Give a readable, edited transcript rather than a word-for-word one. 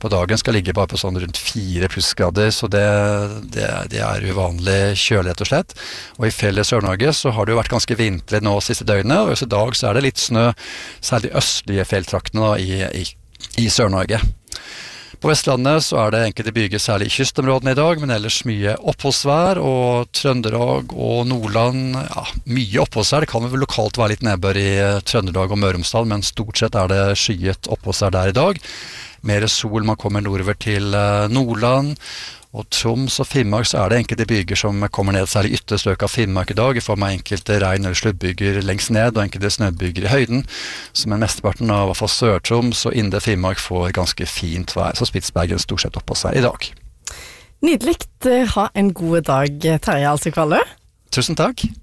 på dagen skal ligge bare på sånn rundt 4 plussgrader, så det uvanlig kjølig rett og slett. Og i fjellet i Sør-Norge så har det jo vært ganske vinterlig nå siste døgnet, og også i dag så det litt snø, særlig østlige fjelltraktene i Sør-Norge. På Vestlandet så det enkelte byer, særlig i kystområdene i dag, men ellers mye oppholdsvær, og Trøndelag og Nordland, ja, mye oppholdsvær. Det kan vel lokalt være litt nedbør i Trøndelag og Møre og Romsdal, men stort sett det skyet oppholdsvær der i dag. Mer sol, man kommer nordover til Nordland, og Troms og Finnmark så det enkelte byer som kommer ned, særlig ytre strøk av Finnmark i dag, i form av enkelte regn- eller sluddbyger lengst ned, og enkelte snøbyger i høyden, som mesteparten av i hvert fall Sør-Troms og indre Finnmark får ganske fint vær, så Spitsbergen stort sett oppå seg i dag. Nydelig, ha en god dag, Terje Alsøkvalle. Tusen takk.